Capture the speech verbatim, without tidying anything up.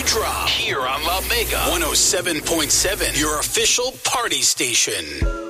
drop here on La Mega one oh seven point seven, your official party station.